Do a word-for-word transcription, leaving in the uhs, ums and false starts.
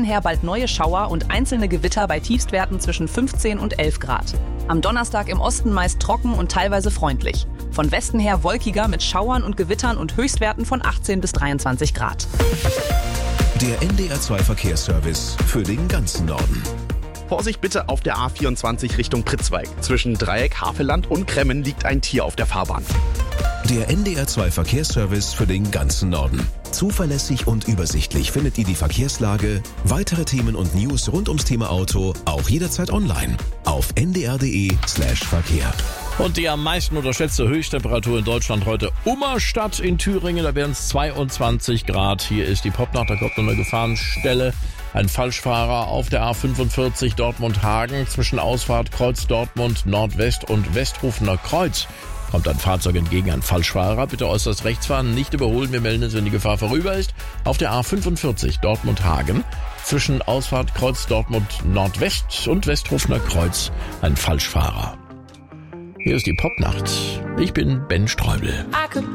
her bald neue Schauer und einzelne Gewitter bei Tiefstwerten zwischen fünfzehn und elf Grad. Am Donnerstag im Osten meist trocken und teilweise freundlich. Von Westen her wolkiger mit Schauern und Gewittern und Höchstwerten von achtzehn bis dreiundzwanzig Grad. Der N D R zwei Verkehrsservice für den ganzen Norden. Vorsicht bitte auf der A vierundzwanzig Richtung Pritzwalk. Zwischen Dreieck, Havelland und Kremmen liegt ein Tier auf der Fahrbahn. Der N D R zwei Verkehrsservice für den ganzen Norden. Zuverlässig und übersichtlich findet ihr die Verkehrslage, weitere Themen und News rund ums Thema Auto auch jederzeit online auf n d r punkt d e slash verkehr. Und die am meisten unterschätzte Höchsttemperatur in Deutschland heute Ummerstadt in Thüringen, da werden es zweiundzwanzig Grad. Hier ist die Popnacht, da kommt noch eine Gefahrenstelle. Ein Falschfahrer auf der A fünfundvierzig Dortmund-Hagen zwischen Ausfahrt Kreuz Dortmund Nordwest und Westhofener Kreuz. Kommt ein Fahrzeug entgegen, ein Falschfahrer. Bitte äußerst rechts fahren, nicht überholen. Wir melden es, wenn die Gefahr vorüber ist. Auf der A fünfundvierzig Dortmund-Hagen zwischen Ausfahrt Kreuz Dortmund Nordwest und Westhofener Kreuz ein Falschfahrer. Hier ist die Popnacht. Ich bin Ben Streubel.